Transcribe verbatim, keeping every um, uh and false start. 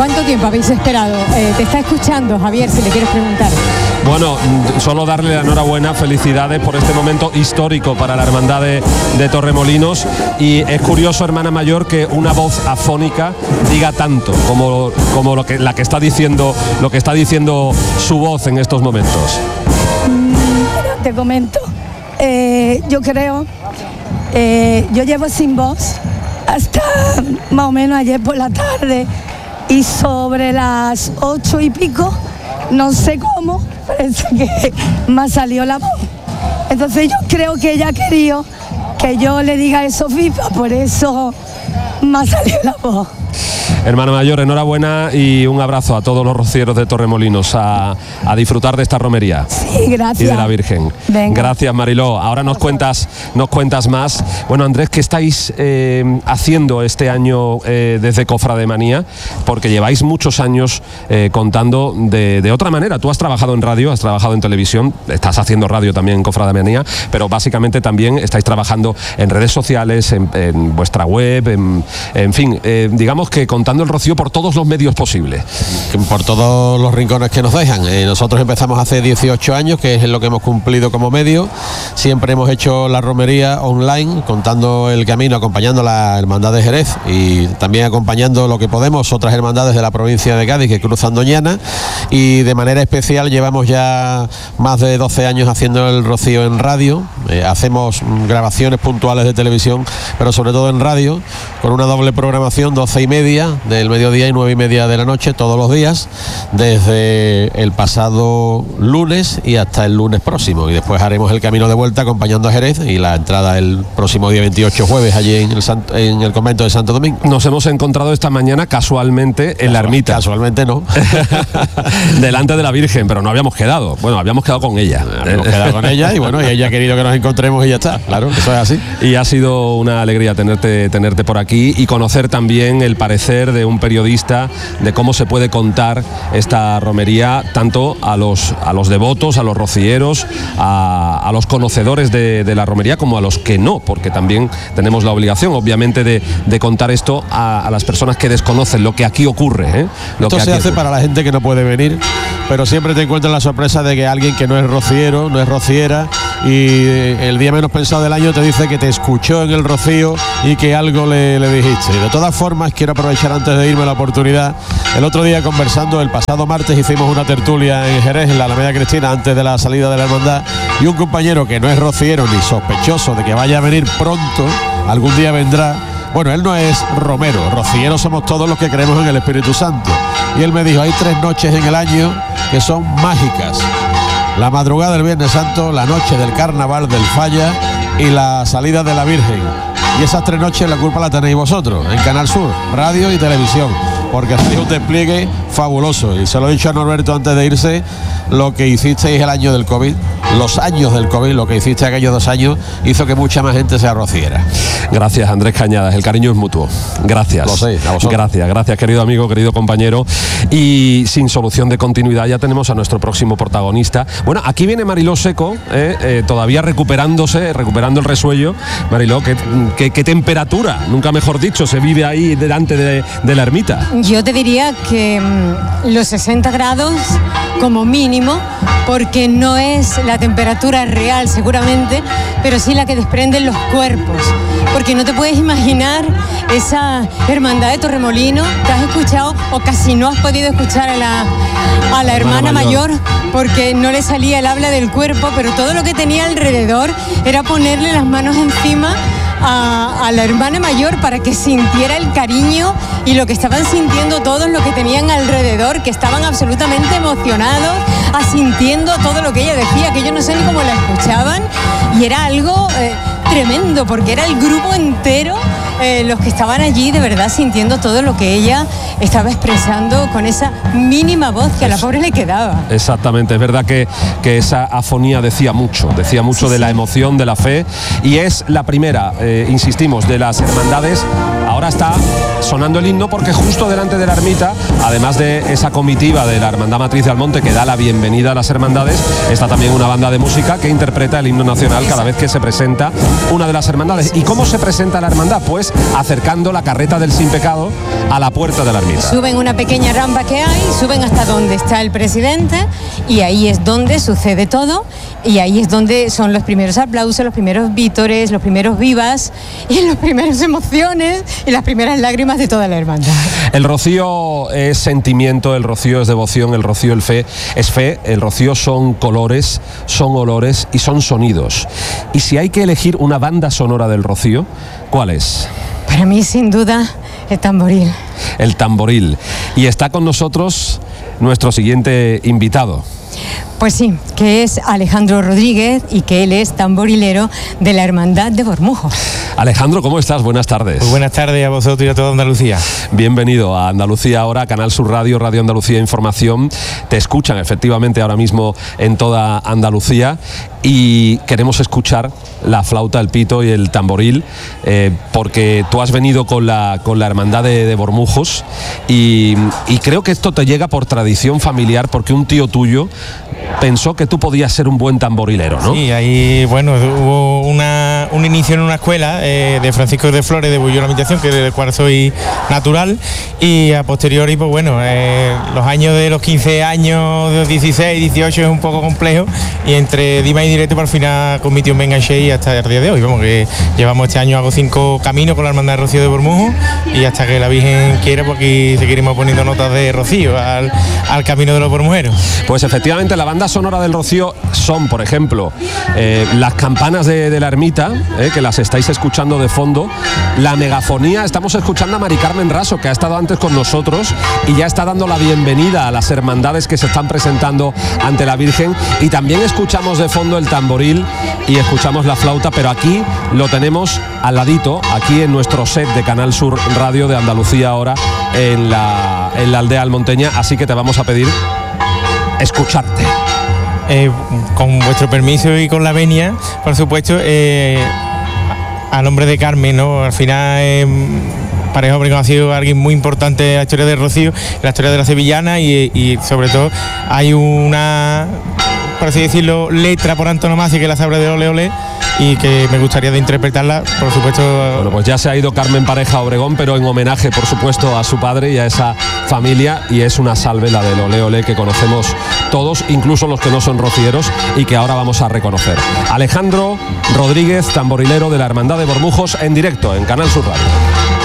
¿Cuánto tiempo habéis esperado? Eh, te está escuchando, Javier, si le quieres preguntar. Bueno, solo darle la enhorabuena, felicidades por este momento histórico para la Hermandad de, de Torremolinos. Y es curioso, hermana mayor, que una voz afónica diga tanto como, como lo que, la que está diciendo, lo que está diciendo su voz en estos momentos. Mm, te comento, eh, yo creo, eh, yo llevo sin voz hasta más o menos ayer por la tarde, y sobre las ocho y pico, no sé cómo, parece que me ha salido la voz. Entonces yo creo que ella ha querido que yo le diga eso FIFA, por eso me ha salido la voz. Hermana mayor, enhorabuena y un abrazo a todos los rocieros de Torremolinos a, a disfrutar de esta romería. Sí, gracias. Y de la Virgen. Venga. Gracias, Mariló. Ahora nos cuentas, nos cuentas más. Bueno, Andrés, ¿qué estáis eh, haciendo este año eh, desde Cofrademanía? Porque lleváis muchos años eh, contando de, de otra manera. Tú has trabajado en radio, has trabajado en televisión, estás haciendo radio también en Cofrademanía, pero básicamente también estáis trabajando en redes sociales, en, en vuestra web, en, en fin, eh, digamos que contando el rocío por todos los medios posibles. Por todos los rincones que nos dejan. Eh, nosotros empezamos hace dieciocho años, que es lo que hemos cumplido como medio. Siempre hemos hecho la romería online, contando el camino, acompañando a la Hermandad de Jerez y también acompañando lo que podemos otras hermandades de la provincia de Cádiz que cruzan Doñana, y de manera especial llevamos ya más de doce años haciendo el rocío en radio. Eh, hacemos grabaciones puntuales de televisión, pero sobre todo en radio, con una doble programación, doce y media del mediodía y nueve y media de la noche todos los días, desde el pasado lunes y hasta el lunes próximo, y después haremos el camino de vuelta acompañando a Jerez y la entrada el próximo día veintiocho, jueves, allí en el, Santo, en el convento de Santo Domingo. Nos hemos encontrado esta mañana casualmente en Casual, la ermita. Casualmente no. Delante de la Virgen, pero no habíamos quedado. Bueno, habíamos quedado con ella. Habíamos quedado con ella y bueno, y ella ha querido que nos encontremos y ya está. Claro, eso es así. Y ha sido una alegría tenerte, tenerte por aquí y conocer también el parecer de un periodista de cómo se puede contar esta romería tanto a los, a los devotos, a los rocieros, a, a los conocedores de, de la romería, como a los que no, porque también tenemos la obligación, obviamente, de, de contar esto a, a las personas que desconocen lo que aquí ocurre. ¿eh? Lo esto que se aquí hace ocurre. Para la gente que no puede venir, pero siempre te encuentras la sorpresa de que alguien que no es rociero, no es rociera, y el día menos pensado del año te dice que te escuchó en el rocío y que algo le, le dijiste. Y de todas formas, quiero aprovechar antes de irme la oportunidad. El otro día, conversando, el pasado martes hicimos una tertulia en Jerez, en la Alameda Cristina, antes de la salida de la hermandad, y un compañero que no es rociero ni sospechoso de que vaya a venir pronto, algún día vendrá. Bueno, él no es romero, rocieros somos todos los que creemos en el Espíritu Santo. Y él me dijo, hay tres noches en el año que son mágicas: la madrugada del Viernes Santo, la noche del Carnaval del Falla y la salida de la Virgen. Y esas tres noches la culpa la tenéis vosotros, en Canal Sur, radio y televisión, porque hacéis un despliegue fabuloso. Y se lo he dicho a Norberto antes de irse, lo que hicisteis el año del COVID, los años del COVID, lo que hiciste aquellos dos años, hizo que mucha más gente se arrociera. Gracias, Andrés Cañadas, el cariño es mutuo. Gracias. Lo sé, a vosotros. Gracias, gracias, querido amigo, querido compañero. Y sin solución de continuidad ya tenemos a nuestro próximo protagonista. Bueno, aquí viene Mariló Seco, eh, eh, todavía recuperándose, recuperando el resuello. Mariló, ¿qué, qué, qué temperatura, nunca mejor dicho, se vive ahí delante de, de la ermita? Yo te diría que mmm, los sesenta grados como mínimo, porque no es la temperatura real seguramente, pero sí la que desprenden los cuerpos, porque no te puedes imaginar esa hermandad de Torremolinos. Te has escuchado o casi no has podido escuchar a la, a la hermana mayor. mayor porque no le salía el habla del cuerpo, pero todo lo que tenía alrededor era ponerle las manos encima A, a la hermana mayor para que sintiera el cariño y lo que estaban sintiendo todos los que tenían alrededor, que estaban absolutamente emocionados, asintiendo a todo lo que ella decía, que yo no sé ni cómo la escuchaban, y era algo eh, tremendo, porque era el grupo entero eh, los que estaban allí de verdad sintiendo todo lo que ella estaba expresando con esa mínima voz que a la pobre le quedaba. Exactamente, es verdad que, que esa afonía decía mucho, decía mucho sí, de sí. la emoción, de la fe, y es la primera, eh, insistimos, de las hermandades. Ahora está sonando el himno porque justo delante de la ermita, además de esa comitiva de la Hermandad Matriz de Almonte que da la bienvenida a las hermandades, está también una banda de música que interpreta el himno nacional cada vez que se presenta una de las hermandades. ¿Y cómo se presenta la hermandad? Pues Rodríguez acercando la carreta del Sin Pecado a la puerta de la ermita. Suben una pequeña rampa que hay, suben hasta donde está el presidente y ahí es donde sucede todo y ahí es donde son los primeros aplausos, los primeros vítores, los primeros vivas y las primeras emociones y las primeras lágrimas de toda la hermandad. El rocío es sentimiento, el rocío es devoción, el rocío el fe, es fe, el rocío son colores, son olores y son sonidos. Y si hay que elegir una banda sonora del rocío, ¿cuál es? Para mí, sin duda, el tamboril. El tamboril. Y está con nosotros nuestro siguiente invitado. Pues sí, que es Alejandro Rodríguez y que él es tamborilero de la Hermandad de Bormujos. Alejandro, ¿cómo estás? Buenas tardes. Pues buenas tardes a vosotros y a toda Andalucía. Bienvenido a Andalucía Ahora, Canal Sur Radio, Radio Andalucía Información. Te escuchan efectivamente ahora mismo en toda Andalucía y queremos escuchar la flauta, el pito y el tamboril, eh, porque tú has venido con la, con la Hermandad de, de Bormujos y, y creo que esto te llega por tradición familiar, porque un tío tuyo pensó que tú podías ser un buen tamborilero, ¿no? Sí, ahí, bueno, hubo una, un inicio en una escuela eh, de Francisco de Flores de Bulló la Imitación, que del cual soy natural, y a posteriori, pues bueno, eh, los años de los quince años, de los dieciséis, dieciocho es un poco complejo, y entre Dima y Directo, por fin con mi tío me enganché y hasta el día de hoy, vamos, que llevamos este año, hago cinco caminos con la Hermandad de Rocío de Bormujos, y hasta que la Virgen quiera, pues aquí seguiremos poniendo notas de Rocío al, al camino de los bormujeros. Pues efectivamente, la banda sonora del Rocío son, por ejemplo, eh, las campanas de, de la ermita, eh, que las estáis escuchando de fondo, la megafonía. Estamos escuchando a Mari Carmen Raso, que ha estado antes con nosotros y ya está dando la bienvenida a las hermandades que se están presentando ante la Virgen, y también escuchamos de fondo el tamboril y escuchamos la flauta, pero aquí lo tenemos al ladito, aquí en nuestro set de Canal Sur Radio de Andalucía Ahora, en la, en la aldea almonteña, así que te vamos a pedir escucharte. Eh, con vuestro permiso y con la venia, por supuesto, eh, a nombre de Carmen, ¿no? Al final, eh, Pareja Obregón ha sido alguien muy importante en la historia de Rocío, en la historia de la sevillana, y, y sobre todo hay una, por así decirlo, letra por antonomasia, que la sabre de Ole Ole, y que me gustaría de interpretarla, por supuesto. Bueno, pues ya se ha ido Carmen Pareja Obregón, pero en homenaje, por supuesto, a su padre y a esa familia, y es una salve, la del Ole Ole, que conocemos todos, incluso los que no son rocieros, y que ahora vamos a reconocer. Alejandro Rodríguez, tamborilero de la Hermandad de Bormujos, en directo en Canal Sur Radio.